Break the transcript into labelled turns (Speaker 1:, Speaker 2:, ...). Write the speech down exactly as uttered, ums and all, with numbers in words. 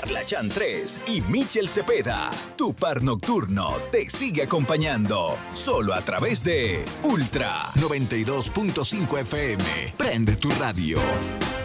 Speaker 1: Carla Chantres y Michel Cepeda. Tu par nocturno te sigue acompañando. Solo a través de Ultra
Speaker 2: noventa y dos punto cinco F M. Prende tu radio.